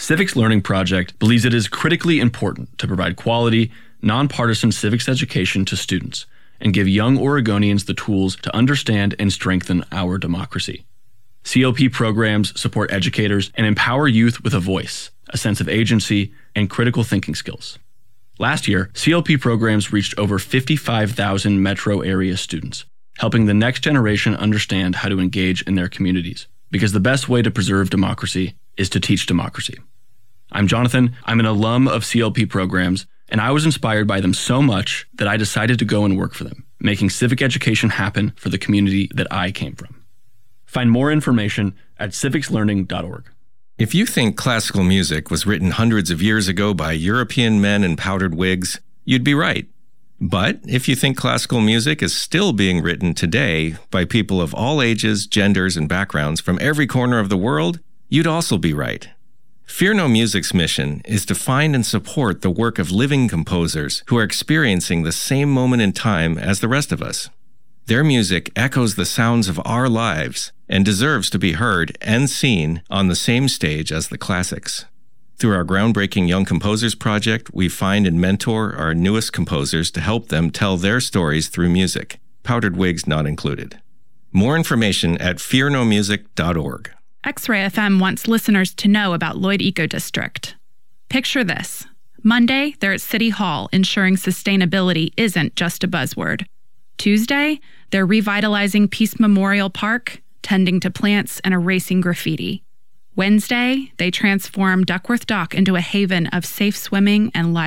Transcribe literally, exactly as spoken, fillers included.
Civics Learning Project believes it is critically important to provide quality, nonpartisan civics education to students and give young Oregonians the tools to understand and strengthen our democracy. C L P programs support educators and empower youth with a voice, a sense of agency, and critical thinking skills. Last year, C L P programs reached over fifty-five thousand metro area students, helping the next generation understand how to engage in their communities, because the best way to preserve democracy is to teach democracy. I'm Jonathan. I'm an alum of C L P programs, and I was inspired by them so much that I decided to go and work for them, making civic education happen for the community that I came from. Find more information at civics learning dot org. If you think classical music was written hundreds of years ago by European men in powdered wigs, you'd be right. But if you think classical music is still being written today by people of all ages, genders, and backgrounds from every corner of the world, you'd also be right. Fear No Music's mission is to find and support the work of living composers who are experiencing the same moment in time as the rest of us. Their music echoes the sounds of our lives and deserves to be heard and seen on the same stage as the classics. Through our groundbreaking Young Composers Project, we find and mentor our newest composers to help them tell their stories through music, powdered wigs not included. More information at fear no music dot org. X-Ray F M wants listeners to know about Lloyd Eco District. Picture this. Monday, they're at City Hall ensuring sustainability isn't just a buzzword. Tuesday, they're revitalizing Peace Memorial Park, tending to plants and erasing graffiti. Wednesday, they transform Duckworth Dock into a haven of safe swimming and live